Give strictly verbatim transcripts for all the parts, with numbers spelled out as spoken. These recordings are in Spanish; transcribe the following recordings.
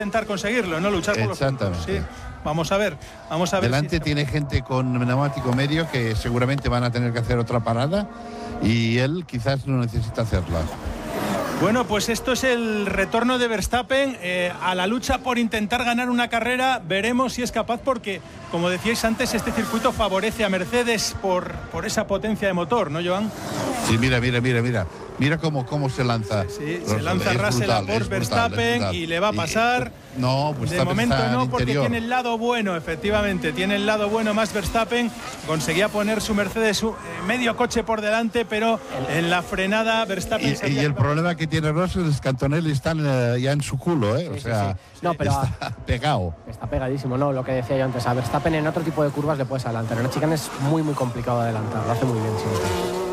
intentar conseguirlo, no luchar por los puntos. Sí. Vamos a ver, vamos a ver. Delante si tiene gente con neumático medio que seguramente van a tener que hacer otra parada y él quizás no necesita hacerla. Bueno, pues esto es el retorno de Verstappen eh, a la lucha por intentar ganar una carrera. Veremos si es capaz porque, como decíais antes, este circuito favorece a Mercedes por, por esa potencia de motor, ¿no, Joan? Sí, mira, mira, mira, mira. Mira cómo, cómo se lanza. Sí, sí, se lanza Russell a por Verstappen y le va a pasar. Y, no, pues de momento no, porque interior. Tiene el lado bueno, efectivamente. Tiene el lado bueno más Verstappen. Conseguía poner su Mercedes su, eh, medio coche por delante, pero en la frenada Verstappen... Y, y el problema que tiene Russell es que Antonelli está uh, ya en su culo, ¿eh? Sí, o sea, sí, sí. No, pero está pegado. Está pegadísimo, ¿no? Lo que decía yo antes. A Verstappen en otro tipo de curvas le puedes adelantar. En una chicane es muy, muy complicado adelantar. Lo hace muy bien siempre.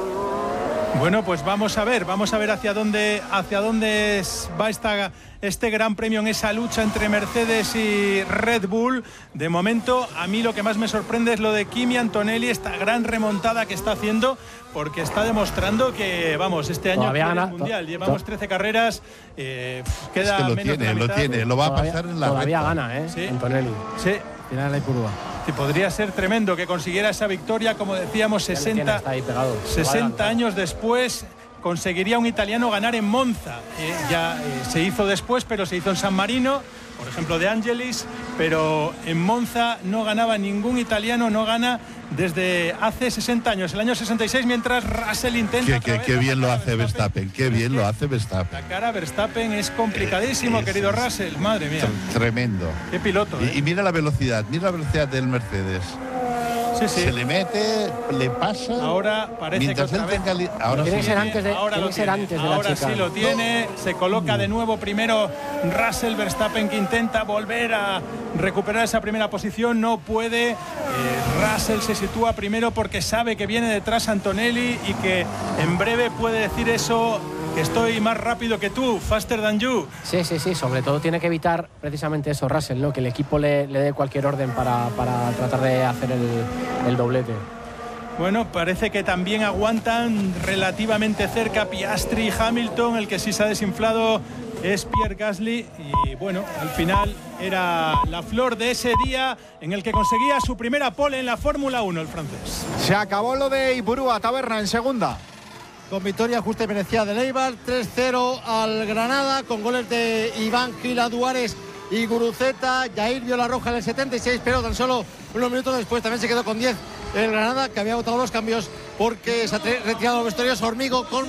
Bueno, pues vamos a ver, vamos a ver hacia dónde, hacia dónde va esta, este gran premio en esa lucha entre Mercedes y Red Bull. De momento, a mí lo que más me sorprende es lo de Kimi Antonelli, esta gran remontada que está haciendo, porque está demostrando que, vamos, este año quiere el Mundial, llevamos trece carreras, eh, queda es que lo menos tiene, de la lo mitad. tiene, lo va a todavía, pasar en la Todavía recta. gana, ¿eh? Sí. Antonelli. Sí. Final de curva. Sí, podría ser tremendo que consiguiera esa victoria, como decíamos, sesenta, sesenta años después. Conseguiría un italiano ganar en Monza. Eh, ya eh, se hizo después, pero se hizo en San Marino, por ejemplo de Angelis, pero en Monza no ganaba ningún italiano, no gana desde hace sesenta años, el año sesenta y seis, mientras Russell intenta... Qué, qué, qué bien lo hace Verstappen, qué bien lo hace Verstappen. La cara Verstappen es complicadísimo, eh, querido es, Russell, madre mía. Tremendo. Qué piloto. Eh. Y, y mira la velocidad, mira la velocidad del Mercedes. Sí, sí. Se le mete, le pasa. Ahora parece mientras que otra él tenga vez, ahora tiene sí. que ser antes de, ahora tiene que ser antes de la ahora chica. sí lo tiene, no. Se coloca de nuevo primero Russell. Verstappen que intenta volver a recuperar esa primera posición, no puede. eh, Russell se sitúa primero porque sabe que viene detrás Antonelli y que en breve puede decir eso, que estoy más rápido que tú, faster than you. Sí, sí, sí, sobre todo tiene que evitar precisamente eso Russell, ¿no? Que el equipo le, le dé cualquier orden para, para tratar de hacer el, el doblete. Bueno, parece que también aguantan relativamente cerca Piastri y Hamilton. El que sí se ha desinflado es Pierre Gasly y bueno, al final era la flor de ese día en el que conseguía su primera pole en la Fórmula uno, el francés. Se acabó lo de Ipurúa, Taberna en segunda. Con victoria justa y merecida de Eibar, tres cero al Granada, con goles de Iván Gila Duárez y Guruceta. Jair vio la roja en el setenta y seis, pero tan solo unos minutos después también se quedó con diez el Granada, que había votado los cambios porque se ha retirado los vestuarios Hormigo con